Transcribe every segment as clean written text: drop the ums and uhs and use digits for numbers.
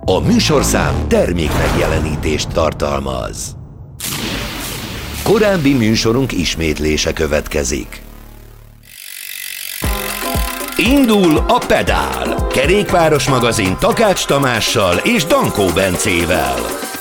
A műsorszám termék megjelenítést tartalmaz. Korábbi műsorunk ismétlése következik. Indul a Pedál! Kerékpáros magazin Takács Tamással és Dankó Bencével.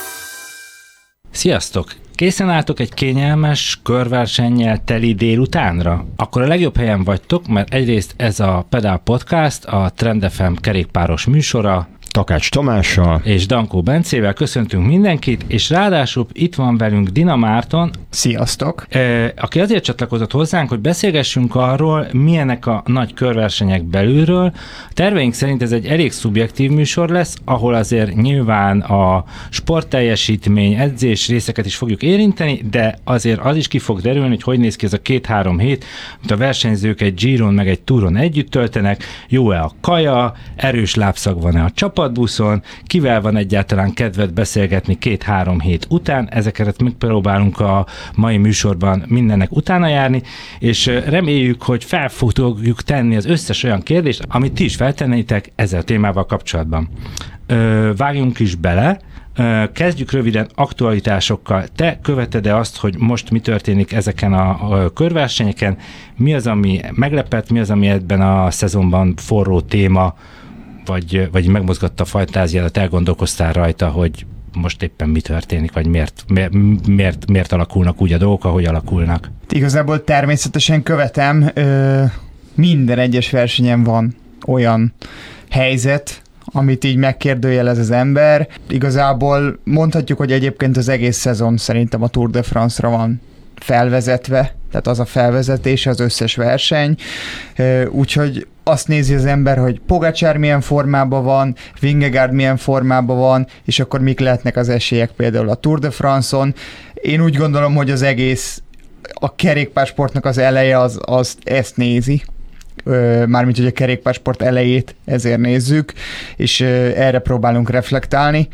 Sziasztok! Készen álltok egy kényelmes, körversennyel teli délutánra? Akkor a legjobb helyen vagytok, mert egyrészt ez a Pedál Podcast, a Trend FM kerékpáros műsora, Takács Tamással és Dankó Bencével köszöntünk mindenkit, és ráadásul itt van velünk Dina Márton. Sziasztok! Aki azért csatlakozott hozzánk, hogy beszélgessünk arról, milyenek a nagy körversenyek belülről. A terveink szerint ez egy elég szubjektív műsor lesz, ahol azért nyilván a sportteljesítmény, edzés részeket is fogjuk érinteni, de azért az is ki fog derülni, hogy néz ki ez a 2-3 hét, amit a versenyzők egy Giron meg egy Touron együtt töltenek, jó-e a kaja, erős lábszag van-e a csapatbuszon, kivel van egyáltalán kedved beszélgetni 2-3 hét után, ezeket megpróbálunk a mai műsorban mindennek utána járni, és reméljük, hogy fel fogjuk tenni az összes olyan kérdést, amit ti is feltennétek ezzel a témával kapcsolatban. Vágjunk is bele, kezdjük röviden aktualitásokkal. Te követed-e azt, hogy most mi történik ezeken a körversenyeken? Mi az, ami meglepett, mi az, ami ebben a szezonban forró téma, vagy megmozgatta a fantáziádat, elgondolkoztál rajta, hogy most éppen mi történik, vagy miért alakulnak úgy a dolgok, ahogy alakulnak? Igazából természetesen követem, minden egyes versenyen van olyan helyzet, amit így megkérdőjelez az ember. Igazából mondhatjuk, hogy egyébként az egész szezon szerintem a Tour de France-ra van felvezetve, tehát az a felvezetés, az összes verseny. Úgyhogy azt nézi az ember, hogy Pogačar milyen formában van, Vingegaard milyen formában van, és akkor mik lehetnek az esélyek például a Tour de France-on. Én úgy gondolom, hogy az egész, a kerékpársportnak az eleje az ezt nézi. Mármint, hogy a kerékpársport elejét ezért nézzük, és erre próbálunk reflektálni.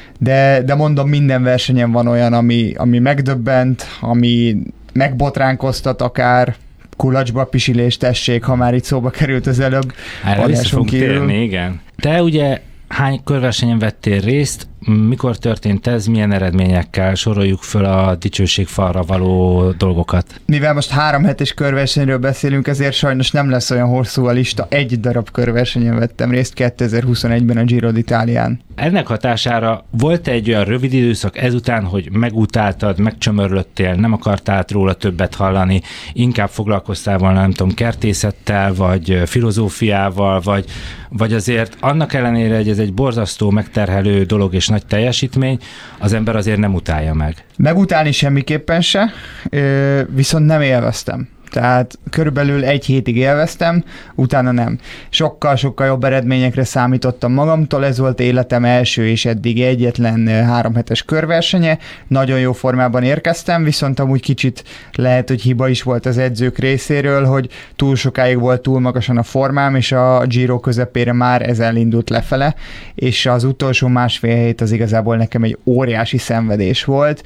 De mondom, minden versenyen van olyan, ami megdöbbent, ami megbotránkoztat akár, kulacsba pisilés, tessék, ha már itt szóba került az előbb. Erre vissza fogunk térni, igen. Te ugye hány körversenyen vettél részt, mikor történt ez, milyen eredményekkel? Soroljuk föl a dicsőségfalra való dolgokat. Mivel most 3 hetes körversenyről beszélünk, ezért sajnos nem lesz olyan hosszú a lista. Egy darab körversenyen vettem részt 2021-ben a Giro d'Italián. Ennek hatására volt egy olyan rövid időszak ezután, hogy megutáltad, megcsömörlöttél, nem akartál róla többet hallani, inkább foglalkoztál volna, nem tudom, kertészettel, vagy filozófiával, vagy azért annak ellenére, hogy ez egy borzasztó, megterhelő dolog és nagy teljesítmény, az ember azért nem utálja meg. Megutálni semmiképpen se, viszont nem élveztem. Tehát körülbelül 1 hétig élveztem, utána nem. Sokkal-sokkal jobb eredményekre számítottam magamtól, ez volt életem első és eddig egyetlen 3 hetes körversenye, nagyon jó formában érkeztem, viszont amúgy kicsit lehet, hogy hiba is volt az edzők részéről, hogy túl sokáig volt túl magasan a formám, és a Giro közepére már ez elindult lefele, és az utolsó 1,5 hét az igazából nekem egy óriási szenvedés volt.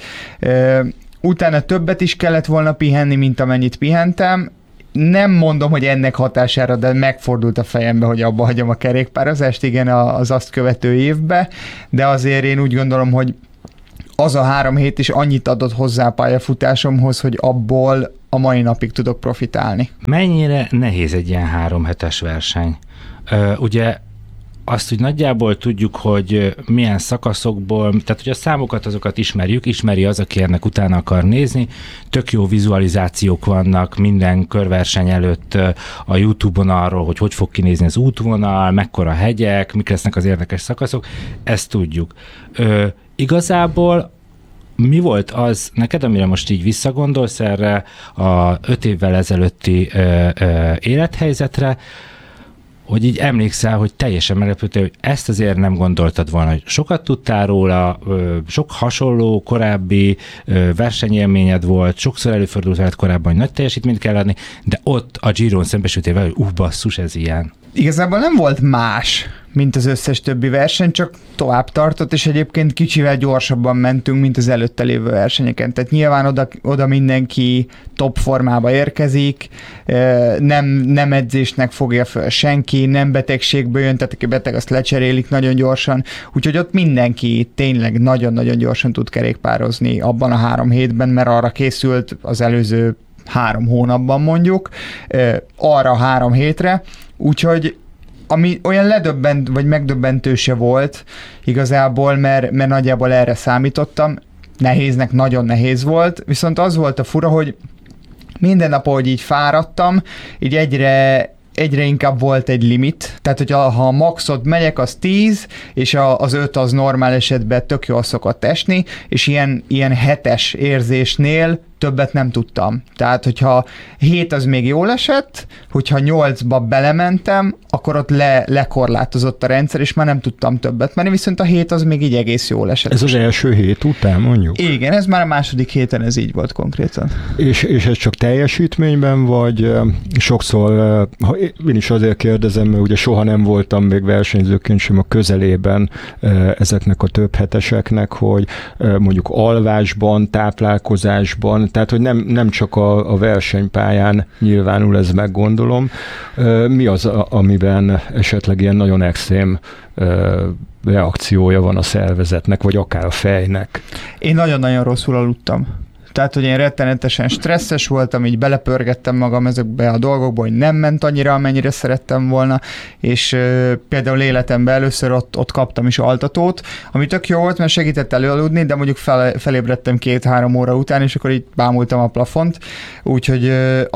Utána többet is kellett volna pihenni, mint amennyit pihentem. Nem mondom, hogy ennek hatására, de megfordult a fejembe, hogy abba hagyom a kerékpározást, igen, az azt követő évbe, de azért én úgy gondolom, hogy az a 3 hét is annyit adott hozzá a pályafutásomhoz, hogy abból a mai napig tudok profitálni. Mennyire nehéz egy ilyen 3 hetes verseny? Ugye azt úgy nagyjából tudjuk, hogy milyen szakaszokból, tehát hogy a számokat azokat ismeri az, aki ennek utána akar nézni. Tök jó vizualizációk vannak minden körverseny előtt a YouTube-on arról, hogy fog kinézni az útvonal, mekkora hegyek, mik lesznek az érdekes szakaszok, ezt tudjuk. Igazából mi volt az neked, amire most így visszagondolsz erre a 5 évvel ezelőtti élethelyzetre, hogy így emlékszel, hogy teljesen meglepődtél, hogy ezt azért nem gondoltad volna, hogy sokat tudtál róla, sok hasonló korábbi versenyélményed volt, sokszor előfordult veled korábban, hogy nagy teljesítményt kell adni, de ott a Giron szembesültél vele, hogy basszus, ez ilyen. Igazából nem volt más, mint az összes többi verseny, csak tovább tartott, és egyébként kicsivel gyorsabban mentünk, mint az előtte lévő versenyeken. Tehát nyilván oda mindenki top formába érkezik, nem edzésnek fogja föl senki, nem betegségből jön, tehát aki beteg, azt lecserélik nagyon gyorsan, úgyhogy ott mindenki tényleg nagyon-nagyon gyorsan tud kerékpározni abban a 3 hétben, mert arra készült az előző 3 hónapban mondjuk, arra 3 hétre, úgyhogy ami olyan ledöbbent, vagy megdöbbentő se volt igazából, mert nagyjából erre számítottam. Nehéznek nagyon nehéz volt, viszont az volt a fura, hogy minden nap, ahogy így fáradtam, így egyre inkább volt egy limit. Tehát, hogy ha a maxot megyek, az 10, és az 5 az normál esetben tök jól szokott esni, és ilyen 7-es érzésnél többet nem tudtam. Tehát, hogyha 7 az még jól esett, hogyha 8-ba belementem, akkor ott lekorlátozott a rendszer, és már nem tudtam többet menni, viszont a 7 az még így egész jól esett. Ez az első hét után mondjuk? Igen, ez már a második héten ez így volt konkrétan. És ez csak teljesítményben, vagy sokszor, én is azért kérdezem, mert ugye soha nem voltam még versenyzőként sem a közelében ezeknek a több heteseknek, hogy mondjuk alvásban, táplálkozásban, tehát, hogy nem csak a versenypályán nyilvánul ez, meg gondolom. Mi az, amiben esetleg ilyen nagyon extrém reakciója van a szervezetnek, vagy akár a fejnek? Én nagyon-nagyon rosszul aludtam. Tehát, hogy én rettenetesen stresszes voltam, így belepörgettem magam ezekbe a dolgokba, hogy nem ment annyira, amennyire szerettem volna, és például életemben először ott kaptam is altatót, ami tök jó volt, mert segített előaludni, de mondjuk felébredtem 2-3 óra után, és akkor így bámultam a plafont, úgyhogy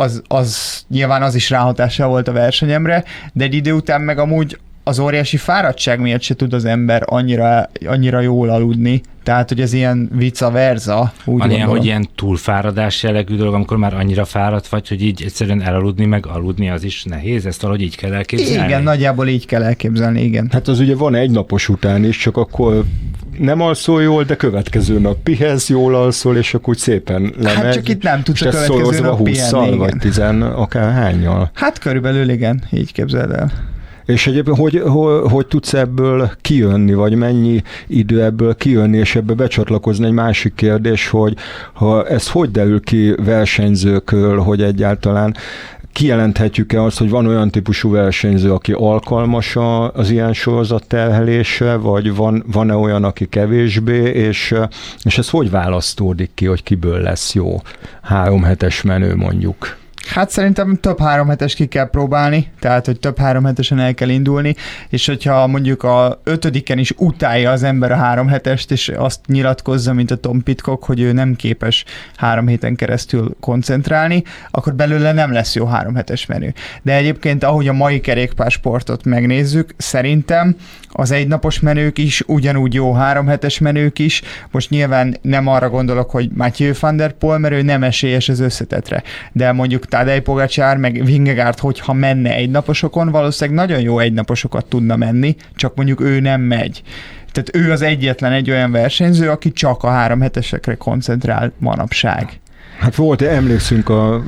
az nyilván az is ráhatással volt a versenyemre, de egy idő után meg amúgy az óriási fáradtság miatt se tud az ember annyira jól aludni. Tehát, hogy ez ilyen vice versa. Van ilyen, hogy ilyen túlfáradás jellegű dolog, amikor már annyira fáradt vagy, hogy így egyszerűen elaludni, meg aludni az is nehéz, ezt valahogy így kell elképzelni? Igen, nagyjából így kell elképzelni, igen. Hát az ugye van egy napos után is, csak akkor nem alszol jól, de következő nap pihensz, jól alszol, és akkor úgy szépen lemegy. Hát csak itt nem tudsz a következő nap pihenni, 20-szal, vagy 10 akárhánnyal. Hát körülbelül igen, így képzeld el. És egyébként hogy tudsz ebből kijönni, vagy mennyi idő ebből kijönni, és ebbe becsatlakozni egy másik kérdés, hogy ha ez hogy derül ki versenyzőkről, hogy egyáltalán kijelenthetjük-e azt, hogy van olyan típusú versenyző, aki alkalmas az ilyen sorozatterhelésre, vagy van-e olyan, aki kevésbé, és ez hogy választódik ki, hogy kiből lesz jó 3 hetes menő mondjuk? Hát szerintem több 3 hetes ki kell próbálni, tehát hogy több 3 hetesen el kell indulni, és hogyha mondjuk a 5-en is utálja az ember a 3 hetest, és azt nyilatkozza, mint a Tom Pidcock, hogy ő nem képes 3 héten keresztül koncentrálni, akkor belőle nem lesz jó 3 hetes menü. De egyébként, ahogy a mai kerékpársportot megnézzük, szerintem az egynapos menők is ugyanúgy jó 3 hetes menők is. Most nyilván nem arra gondolok, hogy Mathieu van der Poel, mert ő nem esélyes az összetetre, de mondjuk Tadej Pogačar, meg Vingegaard, hogyha menne egynaposokon, valószínűleg nagyon jó egynaposokat tudna menni, csak mondjuk ő nem megy. Tehát ő az egyetlen egy olyan versenyző, aki csak a 3 hetesekre koncentrál manapság. Hát emlékszünk a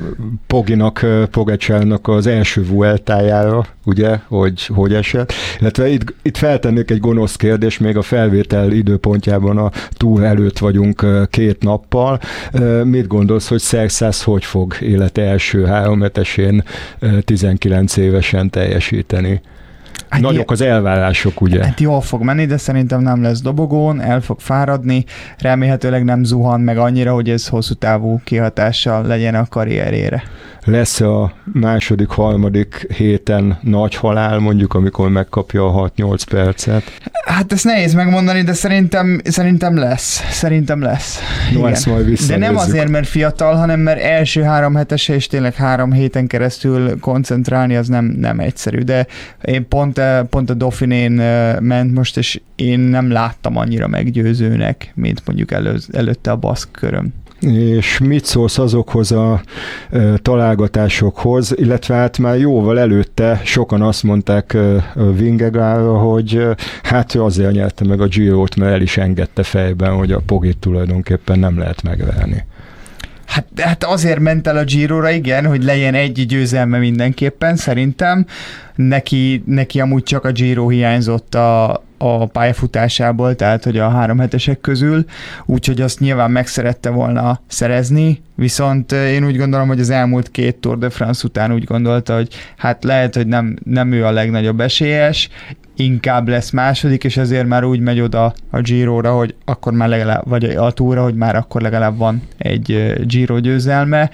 Pogačarnak az első Vueltájára, ugye, hogy esett. Illetve itt feltennék egy gonosz kérdés, még a felvétel időpontjában a túr előtt vagyunk 2 nappal. Mit gondolsz, hogy Szerszász hogy fog élete első 3 hetesén 19 évesen teljesíteni? Hát nagyok az elvárások, ugye? Hát jól fog menni, de szerintem nem lesz dobogón, el fog fáradni, remélhetőleg nem zuhan meg annyira, hogy ez hosszú távú kihatással legyen a karrierjére. Lesz a második, harmadik héten nagy halál, mondjuk, amikor megkapja a 6-8 percet? Hát ezt nehéz megmondani, de szerintem lesz. Szerintem lesz. No, ezt majd visszanézzük. De nem azért, mert fiatal, hanem mert első 3 hetese, és tényleg 3 héten keresztül koncentrálni, az nem egyszerű. De én pont a Dauphinén ment most, és én nem láttam annyira meggyőzőnek, mint mondjuk előtte a baszk köröm. És mit szólsz azokhoz a találgatásokhoz, illetve hát már jóval előtte sokan azt mondták Vingegaardra, hogy hát ő azért nyerte meg a Girot, mert el is engedte fejben, hogy a Pogit tulajdonképpen nem lehet megverni. Hát azért ment el a Girora, igen, hogy legyen egy győzelme mindenképpen, szerintem. Neki amúgy csak a Giro hiányzott a pályafutásából, tehát hogy a 3 hetesek közül, úgyhogy azt nyilván meg szerette volna szerezni, viszont én úgy gondolom, hogy az elmúlt 2 Tour de France után úgy gondolta, hogy hát lehet, hogy nem ő a legnagyobb esélyes, inkább lesz második, és ezért már úgy megy oda a Girora, hogy akkor már legalább, vagy a Tourra, hogy már akkor legalább van egy Giro győzelme.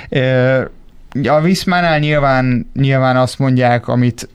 A Viszmánál nyilván azt mondják,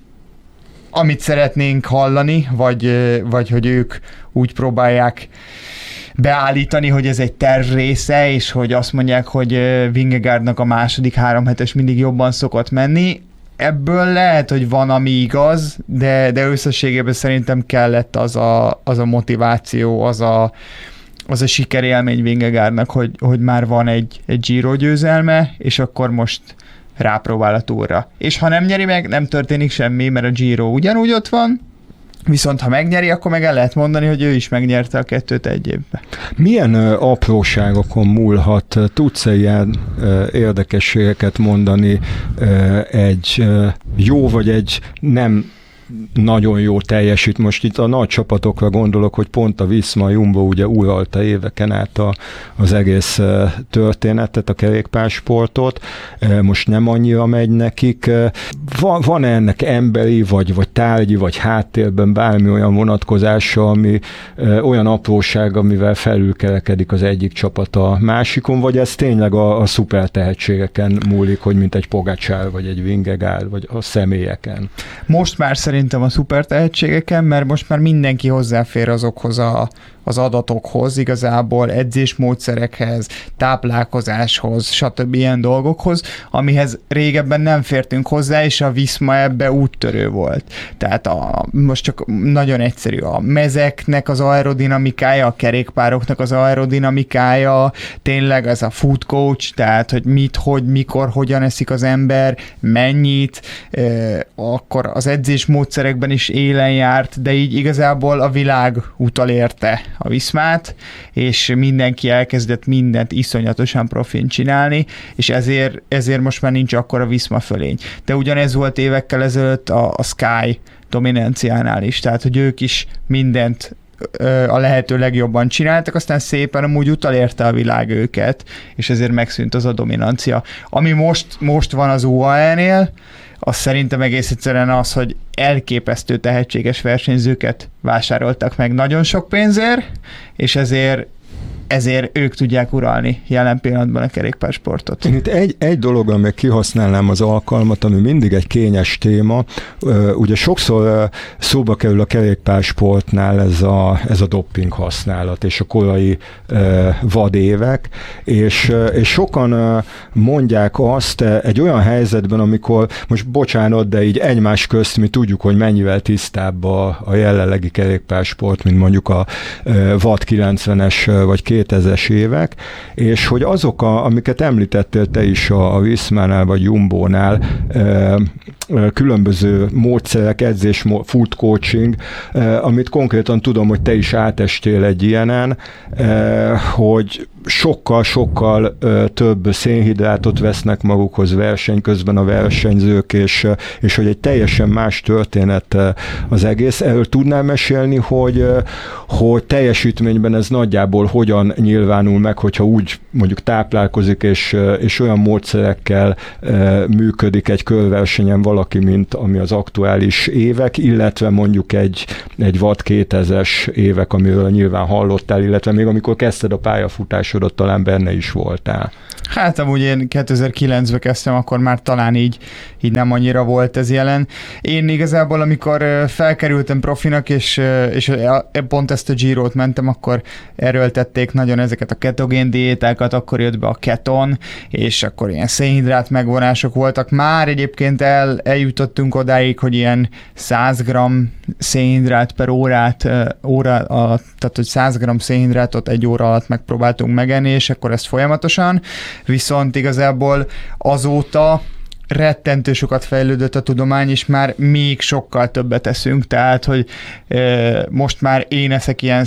amit szeretnénk hallani, vagy hogy ők úgy próbálják beállítani, hogy ez egy terv része, és hogy azt mondják, hogy Vingegaardnak a második 3 hetes mindig jobban szokott menni. Ebből lehet, hogy van, ami igaz, de összességében szerintem kellett az a motiváció, az a sikerélmény Vingegaardnak, hogy már van egy Giro győzelme, és akkor most rápróbál a Tourra. És ha nem nyeri meg, nem történik semmi, mert a Giro ugyanúgy ott van, viszont ha megnyeri, akkor meg el lehet mondani, hogy ő is megnyerte a 2-t egy évben. Milyen apróságokon múlhat? Tudsz-e ilyen érdekességeket mondani egy jó vagy egy nem nagyon jó teljesít. Most itt a nagy csapatokra gondolok, hogy pont a Visma, a Jumbo ugye uralta éveken át az egész történetet, a kerékpársportot. Most nem annyira megy nekik. Van ennek emberi, vagy tárgyi, vagy háttérben bármi olyan vonatkozása, ami olyan apróság, amivel felülkerekedik az egyik csapat a másikon, vagy ez tényleg a szuper tehetségeken múlik, hogy mint egy Pogačar, vagy egy Vingegaard, vagy a személyeken? Most már szerintem a szuper tehetségeken, mert most már mindenki hozzáfér azokhoz az adatokhoz, igazából edzésmódszerekhez, táplálkozáshoz, stb. Ilyen dolgokhoz, amihez régebben nem fértünk hozzá, és a Visma ebbe úttörő volt. Tehát most csak nagyon egyszerű, a mezeknek az aerodinamikája, a kerékpároknak az aerodinamikája, tényleg ez a food coach, tehát hogy mit, hogy, mikor, hogyan eszik az ember, mennyit, akkor az edzésmódszerekben is élen járt, de így igazából a világ utalérte a Viszmát, és mindenki elkezdett mindent iszonyatosan profin csinálni, és ezért most már nincs akkora Viszma fölény. De ugyanez volt évekkel ezelőtt a Sky dominanciánál is, tehát hogy ők is mindent a lehető legjobban csináltak, aztán szépen amúgy utalérte a világ őket, és ezért megszűnt az a dominancia. Ami most van az UAE-nél, az szerintem egész egyszerűen az, hogy elképesztő tehetséges versenyzőket vásároltak meg nagyon sok pénzért, és ezért ők tudják uralni jelen pillanatban a kerékpársportot. Én itt egy dologban meg kihasználnám az alkalmat, ami mindig egy kényes téma. Ugye sokszor szóba kerül a kerékpársportnál ez a dopping használat, és a korai vadévek, és sokan mondják azt egy olyan helyzetben, amikor, most bocsánat, de így egymás közt mi tudjuk, hogy mennyivel tisztább a jelenlegi kerékpársport, mint mondjuk a vad 90-es vagy 2000-es évek, és hogy azok, amiket említettél te is a Viszmánál vagy Jumbónál, különböző módszerek, edzés, food coaching, amit konkrétan tudom, hogy te is átestél egy ilyenen, hogy sokkal több szénhidrátot vesznek magukhoz verseny közben a versenyzők, és hogy egy teljesen más történet az egész. Erről tudnál mesélni, hogy teljesítményben ez nagyjából hogyan nyilvánul meg, hogyha úgy mondjuk táplálkozik, és olyan módszerekkel működik egy körversenyen valaki, mint ami az aktuális évek, illetve mondjuk egy vad 2000-es évek, amiről nyilván hallottál, illetve még amikor kezdted a pályafutásodat, talán benne is voltál. Hát amúgy én 2009-ben kezdtem, akkor már talán így nem annyira volt ez jelen. Én igazából, amikor felkerültem profinak, és pont ezt a Girót mentem, akkor erőltették nagyon ezeket a ketogén diétákat, akkor jött be a keton, és akkor ilyen szénhidrát megvonások voltak. Már egyébként eljutottunk odáig, hogy ilyen 100 g szénhidrát per tehát hogy 100 g szénhidrátot egy óra alatt megpróbáltunk megenni, és akkor ezt folyamatosan. Viszont igazából azóta rettentő sokat fejlődött a tudomány, és már még sokkal többet eszünk, tehát, hogy most már én eszek ilyen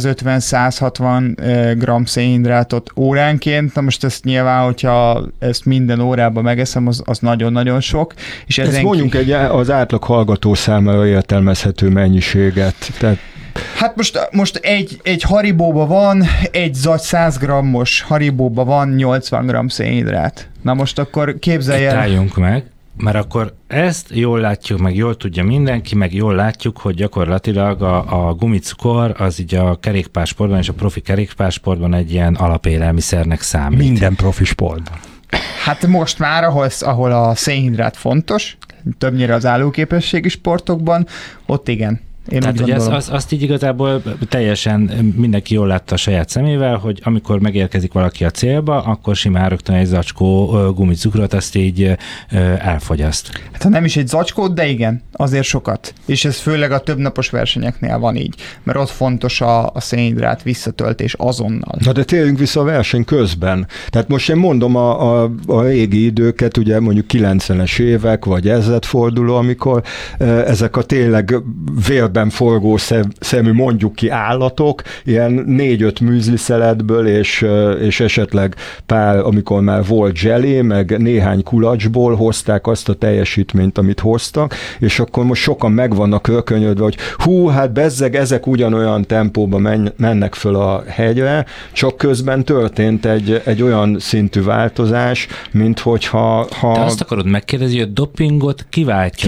150-160 g szénhidrátot óránként, na most ezt nyilván, hogyha ezt minden órában megeszem, az nagyon-nagyon sok. És ezt mondjunk az átlag hallgató számára értelmezhető mennyiséget, tehát hát most egy Haribóba van, egy zagy 100 g-os Haribóba van 80 g szénhidrát. Na most akkor képzelj el... Álljunk meg, mert akkor ezt jól látjuk, meg jól tudja mindenki, meg jól látjuk, hogy gyakorlatilag a gumicukor az így a kerékpársportban és a profi kerékpársportban egy ilyen alapélelmiszernek számít. Minden profi sportban. Hát most már, ahol a szénhidrát fontos, többnyire az állóképességi sportokban, ott igen. Tehát, hogy azt így igazából teljesen mindenki jól látta a saját szemével, hogy amikor megérkezik valaki a célba, akkor simán rögtön egy zacskó gumicukrot azt így elfogyaszt. Hát ha nem is egy zacskót, de igen, azért sokat. És ez főleg a többnapos versenyeknél van így, mert ott fontos a szénhidrát visszatöltés azonnal. Na de térjünk vissza a verseny közben. Tehát most én mondom a régi időket, ugye mondjuk 90-es évek, vagy ezredforduló, amikor ezek a tényleg vérben forgó szemű, mondjuk ki állatok, ilyen 4-5 műzliszeletből, és esetleg pár, amikor már volt zselé, meg néhány kulacsból hozták azt a teljesítményt, amit hoztak, és akkor most sokan meg vannak rökönyödve, hogy hát bezzeg, ezek ugyanolyan tempóban mennek föl a hegyre, csak közben történt egy olyan szintű változás, mint hogyha... Te azt akarod megkérdezni, hogy a dopingot kiváltja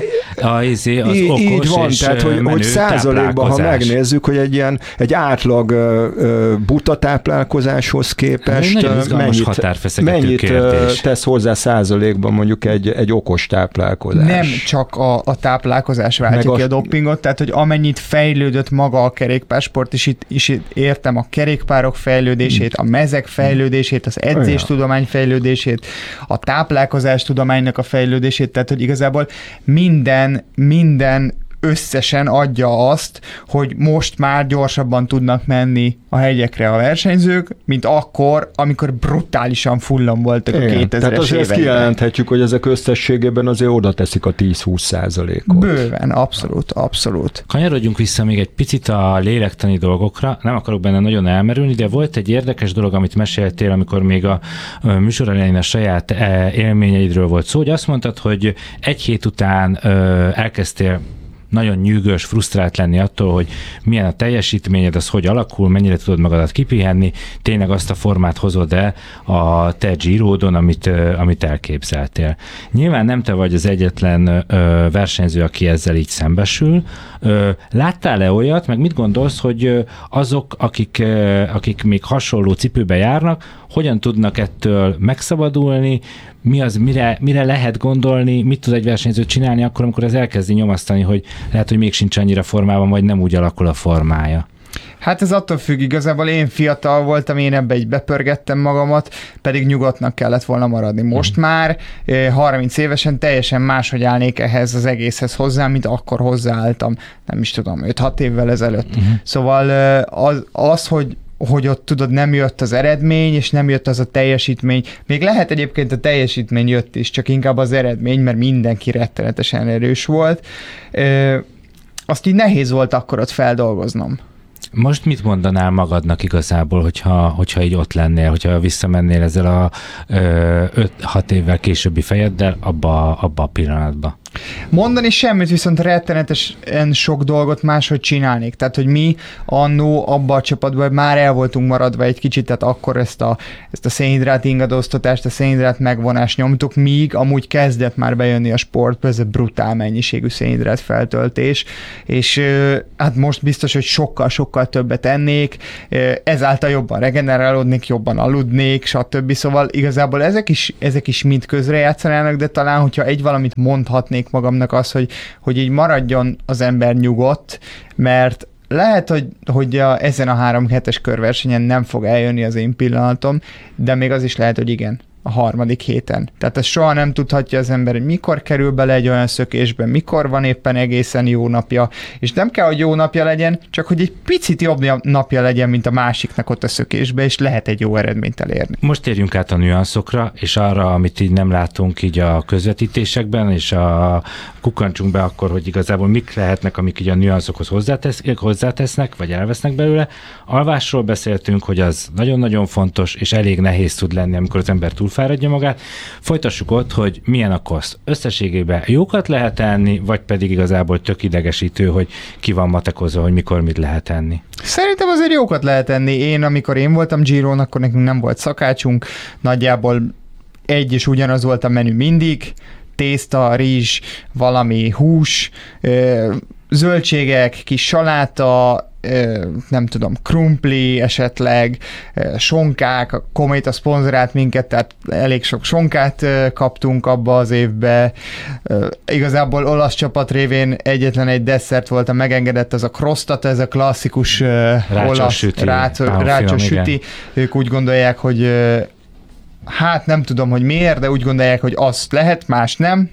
az okos így van, és tehát, hogy százalékban, ha megnézzük, hogy egy átlag buta táplálkozáshoz képest mennyit tesz hozzá százalékban mondjuk egy okos táplálkozás. Nem csak a táplálkozás váltja ki a dopingot, tehát hogy amennyit fejlődött maga a kerékpársport, és itt értem a kerékpárok fejlődését, a mezek fejlődését, az edzéstudomány fejlődését, a táplálkozás tudománynak a fejlődését, tehát hogy igazából minden összesen adja azt, hogy most már gyorsabban tudnak menni a hegyekre a versenyzők, mint akkor, amikor brutálisan fullan voltak a 2000-es években. Tehát azért ezt kijelenthetjük, hogy ezek összességében azért oda teszik a 10-20%-ot. Bőven, abszolút. Kanyarodjunk vissza még egy picit a lélektani dolgokra. Nem akarok benne nagyon elmerülni, de volt egy érdekes dolog, amit meséltél, amikor még a műsor elején a saját élményeidről volt szó, hogy azt mondtad, hogy egy hét után elkezdtél nagyon nyűgös, frusztrált lenni attól, hogy milyen a teljesítményed, az hogy alakul, mennyire tudod magadat kipihenni, tényleg azt a formát hozod-e a te Girodon, amit elképzeltél. Nyilván nem te vagy az egyetlen versenyző, aki ezzel így szembesül. Láttál-e olyat, meg mit gondolsz, hogy azok, akik még hasonló cipőbe járnak, hogyan tudnak ettől megszabadulni, mi az, mire lehet gondolni, mit tud egy versenyző csinálni akkor, amikor ez elkezdi nyomasztani, hogy lehet, hogy még sincs annyira formában, vagy nem úgy alakul a formája? Hát ez attól függ, igazából én fiatal voltam, én ebbe így bepörgettem magamat, pedig nyugodtnak kellett volna maradni. Most már 30 évesen teljesen máshogy állnék ehhez az egészhez hozzá, mint akkor hozzáálltam, nem is tudom, 5-6 évvel ezelőtt. Szóval az, hogy ott tudod, nem jött az eredmény, és nem jött az a teljesítmény. Még lehet egyébként a teljesítmény jött is, csak inkább az eredmény, mert mindenki rettenetesen erős volt. Azt így nehéz volt akkor ott feldolgoznom. Most mit mondanál magadnak igazából, hogyha így ott lennél, hogyha visszamennél ezzel a 5-6 évvel későbbi fejeddel abba a pillanatba? Mondani semmit, viszont rettenetesen sok dolgot máshogy csinálnék. Tehát, hogy mi annó abba a csapatban már el voltunk maradva egy kicsit, tehát akkor ezt a szénhidrát ingadoztatást, a szénhidrát megvonást nyomtuk, míg amúgy kezdett már bejönni a sportba, ez a brutál mennyiségű szénhidrát feltöltés, és hát most biztos, hogy sokkal többet ennék, ezáltal jobban regenerálódnék, jobban aludnék, stb. Szóval igazából ezek is mind közrejátszanának, de talán, hogyha egy valamit mondhatnék magamnak az, hogy így maradjon az ember nyugodt, mert lehet, hogy ezen a 3 hetes körversenyen nem fog eljönni az én pillanatom, de még az is lehet, hogy igen. a harmadik héten. Tehát ezt soha nem tudhatja az ember, hogy mikor kerül bele egy olyan szökésbe, mikor van éppen egészen jó napja, és nem kell, hogy jó napja legyen, csak hogy egy picit jobb napja legyen, mint a másiknak ott a szökésbe, és lehet egy jó eredményt elérni. Most térjünk át a nüanszokra, és arra, amit így nem látunk így a közvetítésekben, és kukkantsunk be akkor, hogy igazából mik lehetnek, amik így a nüanszokhoz hozzátesznek, vagy elvesznek belőle. Alvásról beszéltünk, hogy az nagyon-nagyon fontos, és elég nehéz tud lenni, amikor az ember túlfáradja magát. Folytassuk ott, hogy milyen a koszt. Összességében jókat lehet enni, vagy pedig igazából tök idegesítő, hogy ki van matekozva, hogy mikor mit lehet enni. Szerintem azért jókat lehet enni. Amikor én voltam Giron, akkor nekünk nem volt szakácsunk, nagyjából egy és ugyanaz volt a menü mindig, tészta, rizs, valami hús, zöldségek, kis saláta, nem tudom, krumpli esetleg, sonkák, a Kométa szponzorált minket, tehát elég sok sonkát kaptunk abba az évbe. Igazából olasz csapat révén egyetlen egy desszert volt a megengedett, az a crostat, ez a klasszikus olasz rácsos süti. Ők úgy gondolják, hogy hát nem tudom, hogy miért, de úgy gondolják, hogy azt lehet, más nem.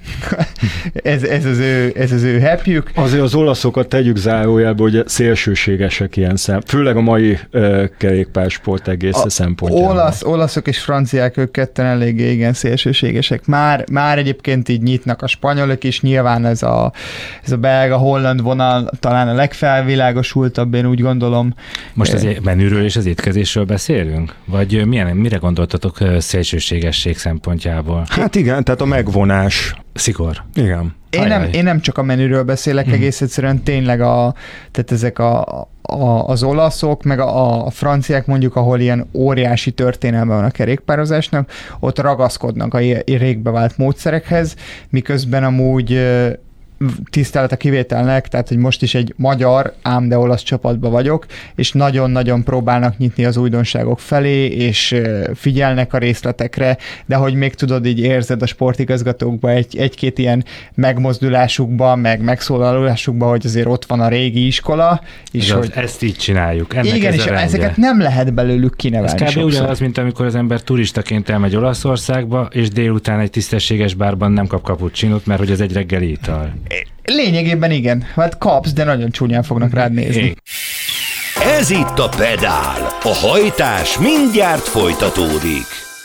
ez az ő happyük. Azért az olaszokat tegyük zárójelbe, hogy szélsőségesek ilyen főleg a mai kerékpársport egész szempontjából. Olaszok és franciák, ők ketten eléggé igen szélsőségesek. Már egyébként így nyitnak a spanyolok is, nyilván ez a belga-holland vonal talán a legfelvilágosultabb, én úgy gondolom. Most az menüről és az étkezésről beszélünk? Vagy mire gondoltatok szélsőségesség szempontjából? Hát igen, tehát a megvonás. Szigor. Igen. Én nem csak a menüről beszélek, egész egyszerűen tényleg tehát ezek az olaszok, meg a franciák mondjuk, ahol ilyen óriási történelme van a kerékpározásnak, ott ragaszkodnak a régbe vált módszerekhez, miközben amúgy tisztelet a kivételnek, tehát hogy most is egy magyar, ám de olasz csapatban vagyok, és nagyon-nagyon próbálnak nyitni az újdonságok felé, és figyelnek a részletekre, de hogy még tudod, így érzed a sportigazgatókban egy-két ilyen megmozdulásukban, meg megszólalásukban, hogy azért ott van a régi iskola. És hogy ezt így csináljuk. Igen, és ezeket nem lehet belőlük kinevelni. Ez kb. Ugyanaz, mint amikor az ember turistaként elmegy Olaszországba, és délután egy tisztességes bárban nem kap cappuccinót, mert hogy ez egy reggeli ital. Lényegében igen. Hát kapsz, de nagyon csúnyán fognak rád nézni. Ez itt a Pedál. A hajtás mindjárt folytatódik.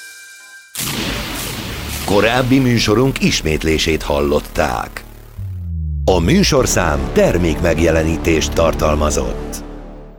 Korábbi műsorunk ismétlését hallották. A műsorszám termék megjelenítést tartalmazott.